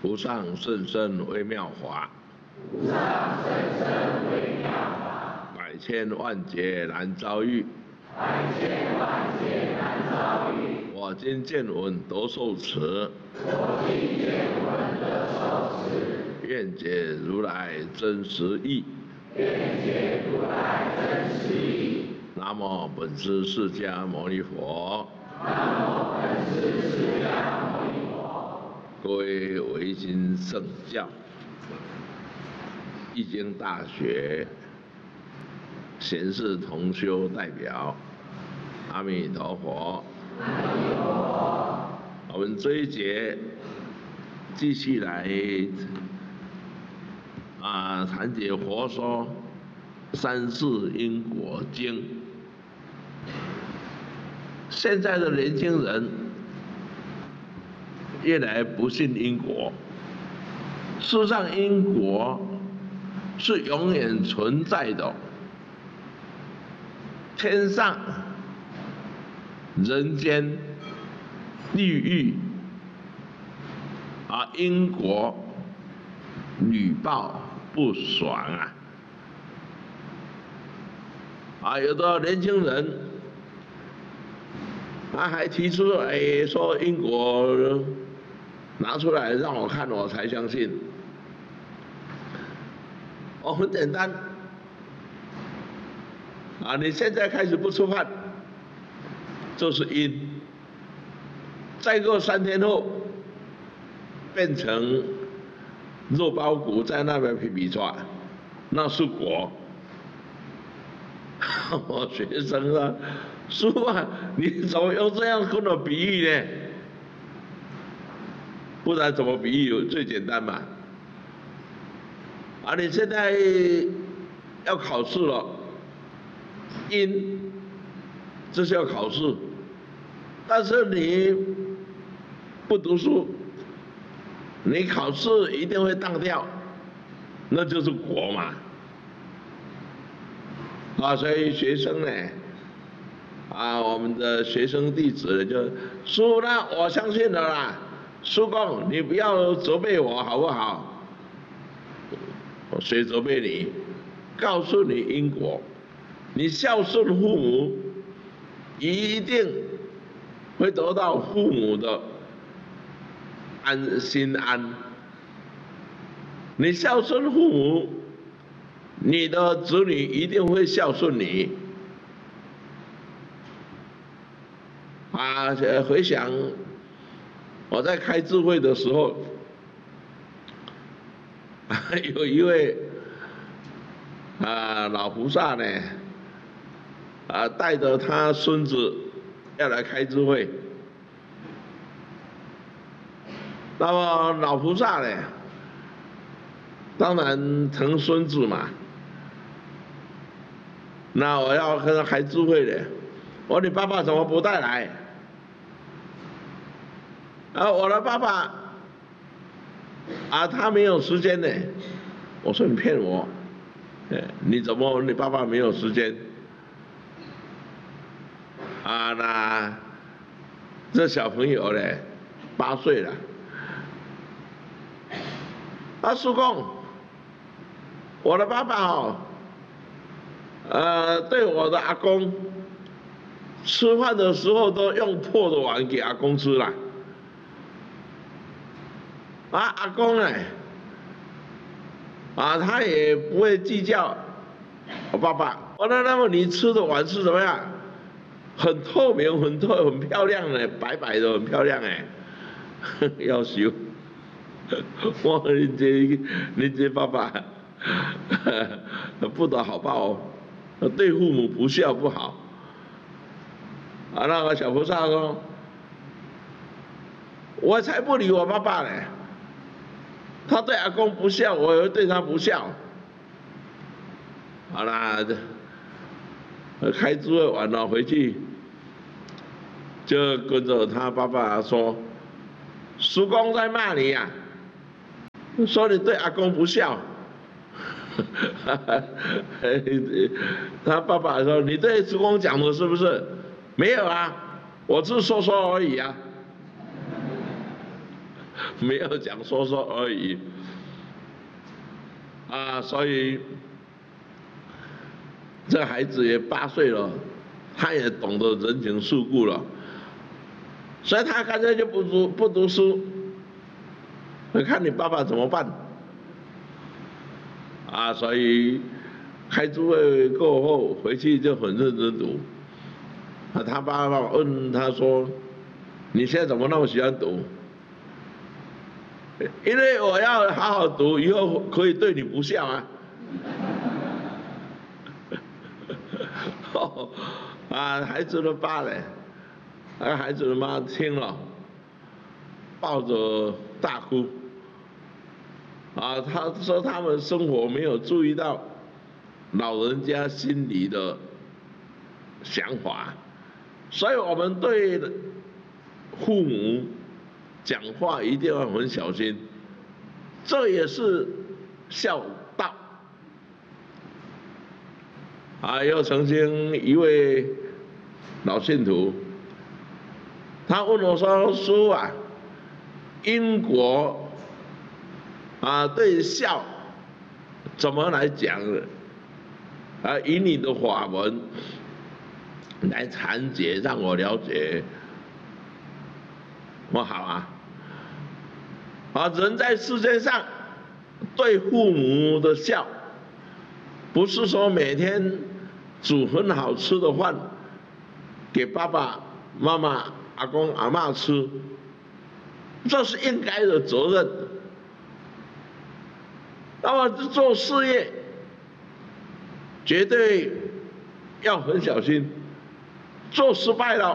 无上甚深微妙法， 无上甚深微妙法， 百千万劫难遭遇， 百千万劫难遭遇。 我今见闻得受持， 我今见闻得受持， 愿解如来真实义。 愿解如来真实义。 南无本师释迦牟尼佛。 南无本师释迦牟尼佛。 各位维新圣教易经大学贤士同修代表，阿弥陀佛。 阿弥陀佛。 我们这一节继续来谈解佛说三世因果经。现在的年轻人越来不信因果，事实上因果是永远存在的，天上、人间、地狱因果屡报不爽有的年轻人他还提出说因果拿出来让我看我才相信。很简单你现在开始不吃饭就是因，再过3天后变成肉包骨在那边皮皮抓，那是果。我学生说，师父你怎么用这样跟我比喻呢？不然怎么比喻？最简单嘛。你现在要考试了，因这是要考试，但是你不读书，你考试一定会当掉，那就是果嘛。所以学生呢，我们的学生弟子就师父呢，我相信了啦，师公你不要责备我好不好？谁责备你？告诉你因果，你孝顺父母，一定会得到父母的心安。你孝顺父母，你的子女一定会孝顺你。回想我在开智慧的时候，有一位老菩萨呢，带着他孙子要来开智慧。那么老菩萨呢，当然疼孙子嘛。那我要跟他开智慧的，我说你爸爸怎么不带来？我的爸爸他没有时间呢。我说你骗我，你怎么你爸爸没有时间？那这小朋友呢，8岁了。师公，我的爸爸对我的阿公吃饭的时候都用破的碗给阿公吃了。阿公呢，他也不会计较我爸爸。我说那么你吃的碗是怎么样？很透明，很漂亮的，白白的，很漂亮要修。我说你这爸爸不得好报对父母不孝不好。那个小菩萨说，我才不理我爸爸呢，他对阿公不孝，我也会对他不孝。好啦，开智慧完了回去，就跟着他爸爸说，叔公在骂你呀，说你对阿公不孝。他爸爸说，你对叔公讲的是不是？没有啊，我只是说说而已啊。 没有讲说说而已。所以这孩子也8岁了，他也懂得人情世故了，所以他干脆就不读书。你看你爸爸怎么办？所以开组会过后回去就很认真读。他爸爸问他说：“你现在怎么那么喜欢读？”因为我要好好读，以后可以对你不孝啊。孩子的爸呢，孩子的妈听了，抱着大哭。他说他们生活没有注意到老人家心里的想法，所以我们对父母讲话一定要很小心，这也是孝道。又曾经一位老信徒，他问我说：“师父啊，因果对孝怎么来讲呢？以你的法门来阐解，让我了解。”我好人在世界上对父母的孝，不是说每天煮很好吃的饭给爸爸妈妈、阿公阿嬷吃，这是应该的责任。那么做事业绝对要很小心，做失败了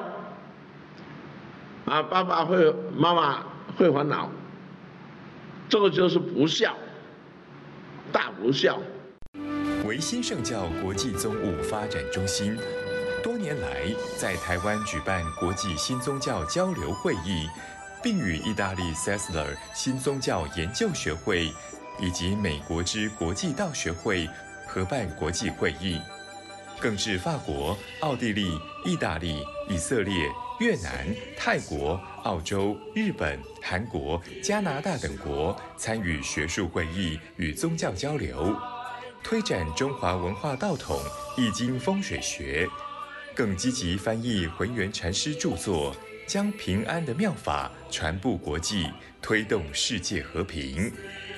爸爸妈妈会烦恼，这个就是不孝，大不孝。 维新圣教国际宗务发展中心多年来在台湾举办国际新宗教交流会议，并与意大利 Sessler 新宗教研究学会以及美国之国际道学会合办国际会议，更至法国、奥地利、意大利、以色列、越南、泰国、澳洲、日本、韩国、加拿大等国参与学术会议与宗教交流，推展中华文化道统、易经风水学，更积极翻译浑元禅师著作，将平安的妙法传布国际，推动世界和平。